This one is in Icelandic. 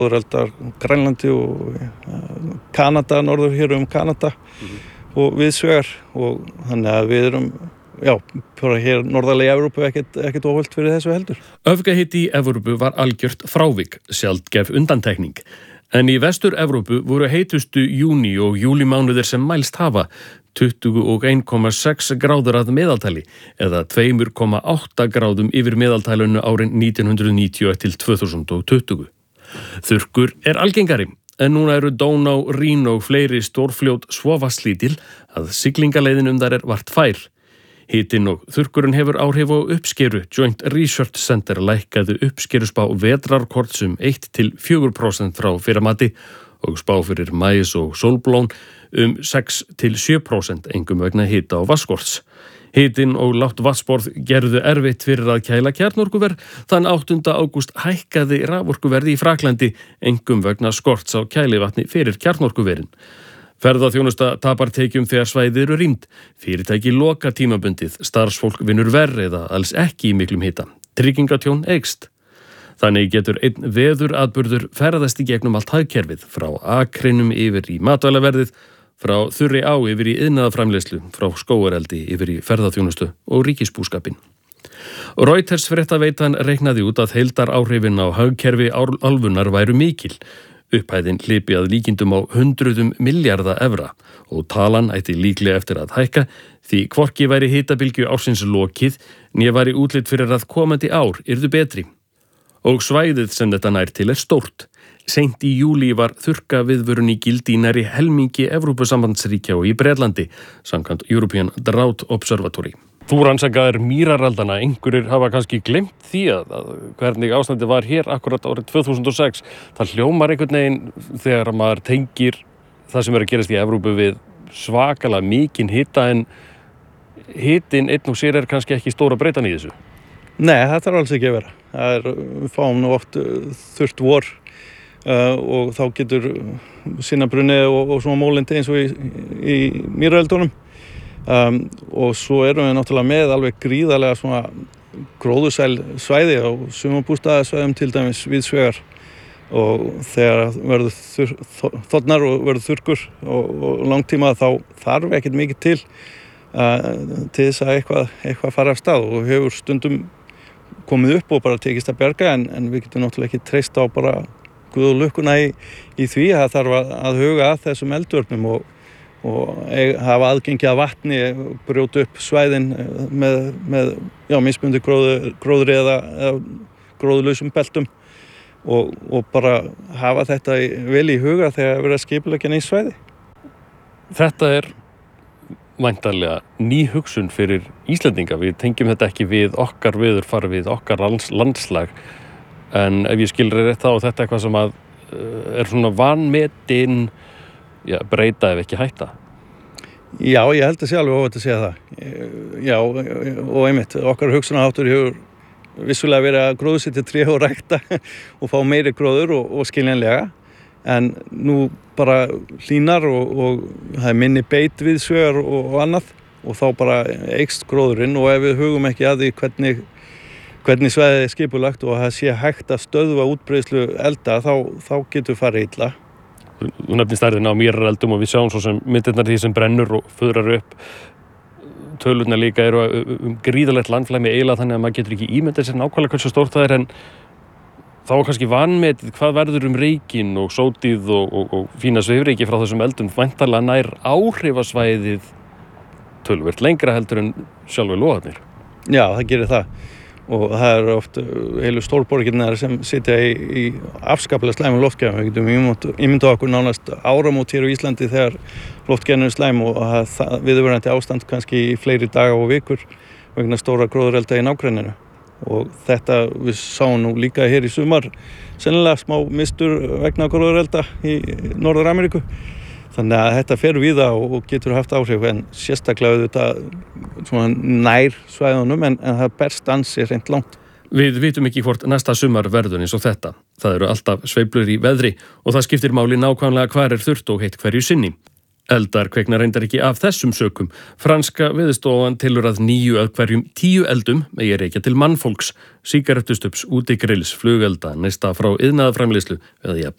gróðureldar Grænlandi og Kanada, norður hér Kanada og viðsvegar og þannig að við erum bara hér norðarlega í Evrópu ekkert óhult fyrir þessu heldur. Öfgahiti í Evrópu var algjört frávik, sjaldgæf undantekning. En í Vestur-Evrópu voru heitustu júní og júlímánuðir sem mælst hafa 21,6 gráður að meðaltali eða 2,8 gráðum yfir meðaltalinu árin 1991 til 2020. Þurrkur er algengari, en núna eru Dóná, Rín og fleiri stórfljót svo vatnslítil að siglingaleiðin þær vart fær. Hitinn og þurrkurinn hefur áhrif á uppskeru. Joint Research Center lækkaði uppskeruspá vetrarkorts 1-4% frá fyrramati og spá fyrir maís og sólblón 6-7%, einkum vegna hita og vatnskorts. Hitinn og lágt vatnsborð gerðu erfitt fyrir að kæla kjarnorkuver. Þann 8. ágúst hækkaði raforkuverð í Fraklandi, einkum vegna skorts á kælivatni fyrir kjarnorkuverin. Ferðaþjónusta tapar tekjum þegar svæði eru rýmd. Fyrirtæki loka tímabundið, starfsfólk vinnur verr eða alls ekki í miklum hita. Tryggingatjón eykst. Þannig getur einn veðuratburður ferðast í gegnum allt hagkerfið, frá akrinum yfir í matvælaverðið, frá þurri á yfir í iðnaðarframleiðslu, frá skógareldi yfir í ferðaþjónustu og ríkisbúskapinn. Reuters fréttaveitan reiknaði út að heildaráhrifin á hagkerfi álfunnar væru mikil. Upphæðin hlypi að líkindum á 100 milljarða evra og talan ætti líklega eftir að hækka því hvorki væri hitabylgju ársins lokið né væri útlit fyrir að komandi ár yrðu betri. Og svæðið sem þetta nær til stórt. Seint í júlí var þurrka viðvörun í gildi í nærri helmingi Evrópusambandsríkja og í Bretlandi, samkvæmt European Drought Observatory. Þú rannsakaðir mýraraldana, einhverjir hafa kannski gleymt því að hvernig ástandi var hér akkurat árið 2006. Það hljómar einhvern veginn þegar maður tengir það sem að gerast í Evrópu við svakalega mikinn hita, en hitinn einn og sér kannski ekki stóra breytan í þessu. Nei, það þarf alls ekki að vera. Við fáum nú oft þurrt vor og þá getur sinnabrunni og svona mólindi eins og í mýrareldunum. Og svo erum við náttúrulega með alveg gríðarlega svona gróðursæl svæði á sumarbústaðasvæðum, til dæmis viðsvegar, og þegar verður þornar og verður þurrkur og langtíma þá þarf ekkert mikið til þess að eitthvað fara af stað, og hefur stundum komið upp og bara tekist að bjarga, en við getum náttúrulega ekki treyst á bara guð og lukkuna í því að þarf að huga að þessum eldvörnum og hafa aðgengi að vatni, brjóta upp svæðin með mismunandi gróðri eða gróðurlausum beltum og bara hafa þetta vel í huga þegar verið að skipuleggja nýtt svæði. Þetta er væntanlega ný hugsun fyrir Íslendinga. Við tengjum þetta ekki við okkar veðurfar, við okkar landslag, en ef ég skilur rétt þá þetta eitthvað sem að er svona vanmetin breyta ef ekki hætta. Já, ég held að sé alveg óvænt að segja það. Já, og einmitt, okkar hugsunarháttur hefur vissulega verið að gróðursetja tré og rækta og fá meiri gróður og skiljanlega, en nú bara hlýnar og það er minni beit viðsvegar og annað, og þá bara eykst gróðurinn, og ef við hugum ekki að því hvernig svæðið er skipulagt og það sé hægt að stöðva útbreiðslu elda, þá getur farið illa. Þú nefnir stærðina á mýrareldum og við sjáum svo sem myndirnar því sem brennur og fuðrar upp. Tölurnar líka eru gríðarlegt landflæmi eiginlega, þannig að maður getur ekki ímyndað sér nákvæmlega hversu stórt það er, en þá er kannski vanmetið hvað verður reykinn og sótið og fína svifryki frá þessum eldum. Væntanlega nær áhrifasvæðið töluvert lengra heldur en sjálfur logarnir. Já, það gerir það. Og það eru oft heilu stórborgirnar sem sitja í afskaplega slæmum loftgæðum. Við getum ímyndað okkur nánast áramót hér á Íslandi þegar loftgæðin er slæm og það viðvarandi ástand kannski í fleiri daga og vikur vegna stóra gróðurelda í nágrenninu. Og þetta við sáum nú líka hér í sumar, sennilega smá mistur vegna gróðurelda í Norður-Ameríku. Þannig að þetta fer víða og getur haft áhrif, en sérstaklega þetta svona nær svæðunum, en það berst ansi hreint langt. Við vitum ekki hvort næsta sumar verður eins og þetta. Það eru alltaf sveiflur í veðri og það skiptir máli nákvæmlega hvar er þurrt og heitt hverju sinni. Eldar kveikna reyndar ekki af þessum sökum. Franska veðurstofan telur að 9 af hverjum 10 eldum megi rekja til mannfólks, sígarettustups, útigrills, flugelda, neista frá iðnaðarframleiðslu eða